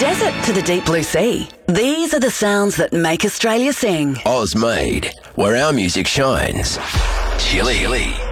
desert to the deep blue sea, these are the sounds that make Australia sing. Oz Made, where our music shines. Chili.